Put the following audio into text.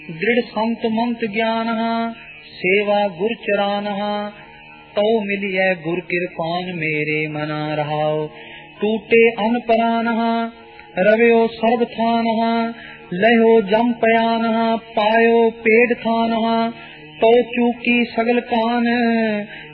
दृढ़ संत मंत ज्ञान सेवा गुर चरान तो मिलिए गुर कृपान मेरे मना रहाओ। टूटे अन परान रवयो सर्व थान लहो जम पयान पायो पेड़ थान तो चूकी सगल कान